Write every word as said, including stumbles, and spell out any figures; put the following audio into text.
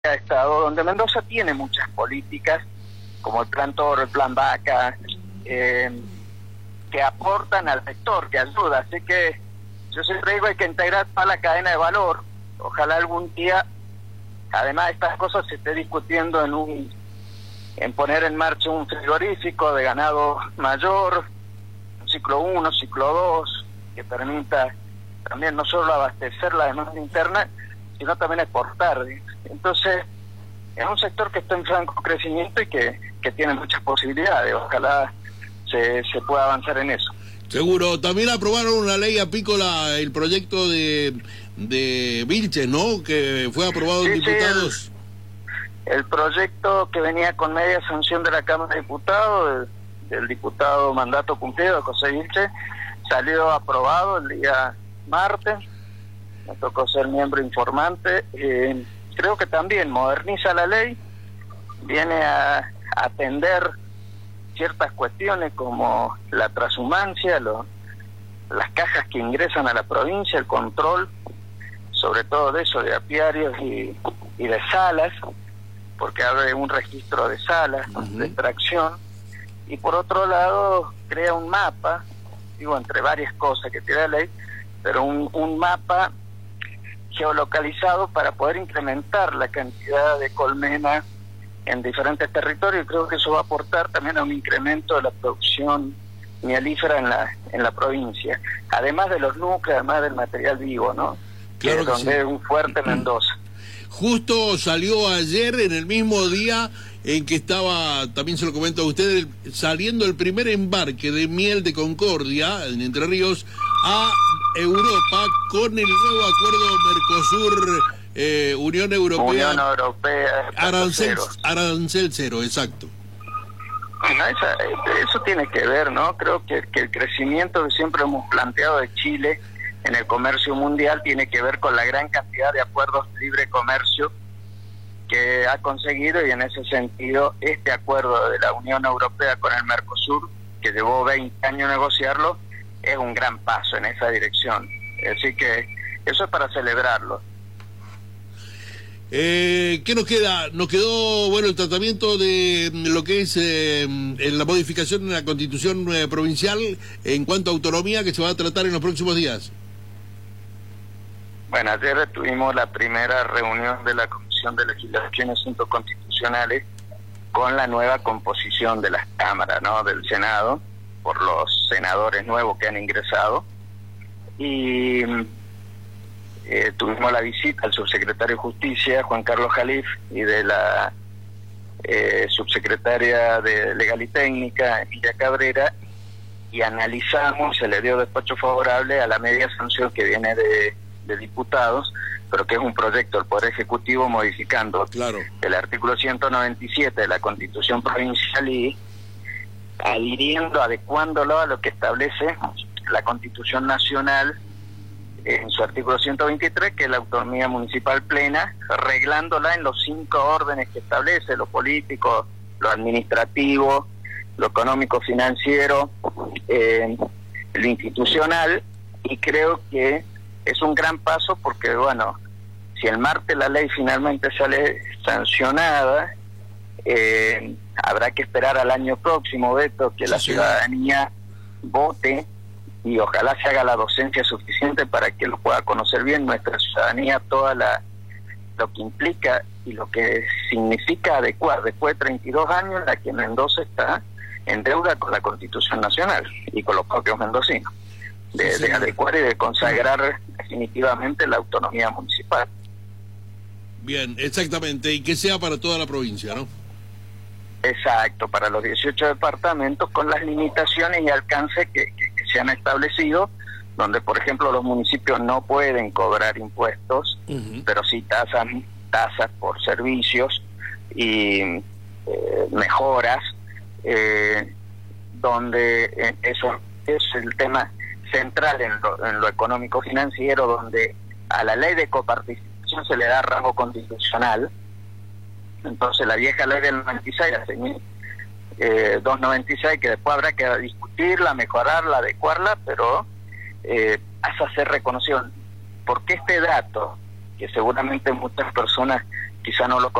Estado, donde Mendoza tiene muchas políticas, como el Plan Toro, el Plan Vaca, eh, que aportan al sector, que ayuda. Así que yo siempre digo, hay que integrar toda la cadena de valor. Ojalá algún día, además de estas cosas, se esté discutiendo en un en poner en marcha un frigorífico de ganado mayor, un ciclo uno, ciclo dos, que permita también no solo abastecer la demanda interna, sino también exportar. Entonces, es un sector que está en franco crecimiento y que, que tiene muchas posibilidades. Ojalá se, se pueda avanzar en eso. Seguro. También aprobaron una ley apícola, el proyecto de, de Vilches, ¿no? Que fue aprobado en sí, diputados. Sí, el, el proyecto que venía con media sanción de la Cámara de Diputados, del, del diputado mandato cumplido, José Vilches, salió aprobado el día martes. Me tocó ser miembro informante. Eh, creo que también moderniza la ley, viene a, a atender ciertas cuestiones como la transhumancia, lo, las cajas que ingresan a la provincia, el control, sobre todo de eso, de apiarios y, y de salas, porque abre un registro de salas, uh-huh. de extracción, y por otro lado crea un mapa, digo, entre varias cosas que tiene la ley, pero un, un mapa geolocalizado para poder incrementar la cantidad de colmena en diferentes territorios. Creo que eso va a aportar también a un incremento de la producción mielífera en la en la provincia, además de los núcleos, además del material vivo, ¿no? Claro que, que donde sí. es un fuerte Mendoza. Justo salió ayer, en el mismo día en que estaba, también se lo comento a ustedes, saliendo el primer embarque de miel de Concordia, en Entre Ríos, a Europa, con el nuevo acuerdo Mercosur, eh, Unión Europea. Unión Europea. Arancel cero. Arancel cero, exacto. Bueno, esa, eso tiene que ver, ¿no? Creo que, que el crecimiento que siempre hemos planteado de Chile en el comercio mundial tiene que ver con la gran cantidad de acuerdos de libre comercio que ha conseguido, y en ese sentido este acuerdo de la Unión Europea con el Mercosur, que llevó veinte años negociarlo, es un gran paso en esa dirección. Así que eso es para celebrarlo. Eh, ¿Qué nos queda? Nos quedó, bueno, el tratamiento de lo que es eh, la modificación de la Constitución eh, provincial en cuanto a autonomía, que se va a tratar en los próximos días. Bueno, ayer tuvimos la primera reunión de la Comisión de Legislación y Asuntos Constitucionales con la nueva composición de las cámaras, ¿no?, del Senado, por los senadores nuevos que han ingresado. Y eh, tuvimos la visita al subsecretario de Justicia, Juan Carlos Jalif, y de la eh, subsecretaria de Legal y Técnica, Emilia Cabrera, y analizamos, se le dio despacho favorable a la media sanción que viene de, de diputados, pero que es un proyecto del Poder Ejecutivo modificando claro. el artículo ciento noventa y siete de la Constitución Provincial y adhiriendo, adecuándolo a lo que establece la Constitución Nacional en su artículo ciento veintitrés, que es la autonomía municipal plena, reglándola en los cinco órdenes que establece: lo político, lo administrativo, lo económico financiero, eh, lo institucional. Y creo que es un gran paso porque, bueno, si el martes la ley finalmente sale sancionada, eh, habrá que esperar al año próximo, Beto, que sí, la ciudadanía sí. vote, y ojalá se haga la docencia suficiente para que lo pueda conocer bien nuestra ciudadanía, toda la lo que implica y lo que significa adecuar después de treinta y dos años en la que Mendoza está en deuda con la Constitución Nacional y con los propios mendocinos, de, sí, de adecuar y de consagrar definitivamente la autonomía municipal. Bien, exactamente, y que sea para toda la provincia, ¿no? Exacto, para los dieciocho departamentos, con las limitaciones y alcance que, que, que se han establecido, donde por ejemplo los municipios no pueden cobrar impuestos, uh-huh. pero sí tasas, tasas por servicios y eh, mejoras, eh, donde eh, eso es el tema central en lo, en lo económico financiero, donde a la ley de coparticipación se le da rango constitucional. Entonces la vieja ley del noventa y seis, la eh, doscientos noventa y seis, que después habrá que discutirla, mejorarla, adecuarla, pero eh, pasa a ser reconocido. Porque este dato, que seguramente muchas personas quizá no lo